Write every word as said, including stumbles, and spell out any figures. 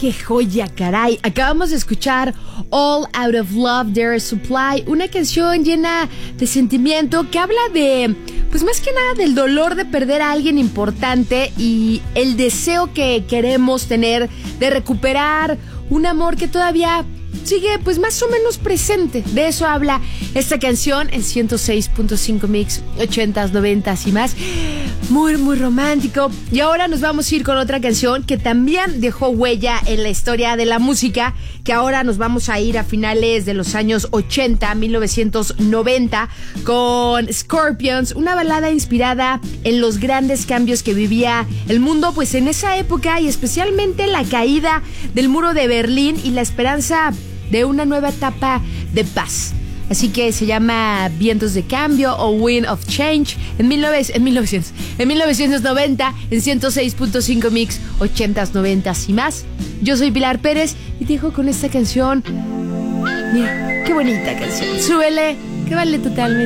qué joya, caray. Acabamos de escuchar All Out of Love, There Is Supply, una canción llena de sentimiento que habla de, pues más que nada del dolor de perder a alguien importante y el deseo que queremos tener de recuperar un amor que todavía sigue pues más o menos presente. De eso habla esta canción en ciento seis punto cinco Mix, ochentas, noventas y más. Muy, muy romántico. Y ahora nos vamos a ir con otra canción que también dejó huella en la historia de la música, que ahora nos vamos a ir a finales de los años ochenta, mil novecientos noventa, con Scorpions, una balada inspirada en los grandes cambios que vivía el mundo pues en esa época, y especialmente la caída del muro de Berlín y la esperanza de una nueva etapa de paz. Así que se llama Vientos de Cambio o Wind of Change en, mil novecientos, en, mil novecientos, en mil novecientos noventa en ciento seis punto cinco Mix, ochentas, noventas y más. Yo soy Pilar Pérez y te dejo con esta canción. Mira, qué bonita canción. Súbele, que vale totalmente.